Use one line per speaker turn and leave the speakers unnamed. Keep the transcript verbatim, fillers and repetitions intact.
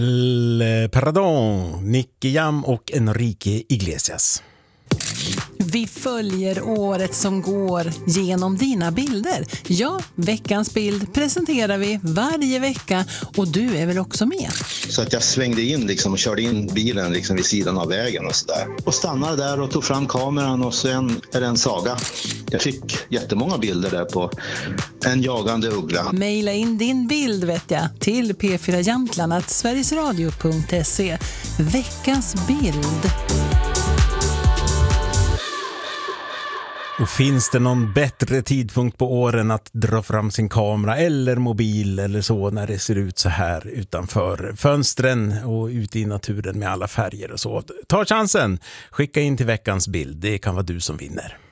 Le Pardon, Nicky Jam och Enrique Iglesias.
Vi följer året som går genom dina bilder. Ja, veckans bild presenterar vi varje vecka och du är väl också med?
Så att jag svängde in liksom och körde in bilen liksom vid sidan av vägen och sådär. Och stannade där och tog fram kameran och sen är det en saga. Jag fick jättemånga bilder där på en jagande uggla.
Maila in din bild vet jag till p fyra jämtland at sverigesradio punkt se. Veckans bild.
Och finns det någon bättre tidpunkt på åren att dra fram sin kamera eller mobil eller så när det ser ut så här utanför fönstren och ute i naturen med alla färger och så? Ta chansen, skicka in till veckans bild, det kan vara du som vinner.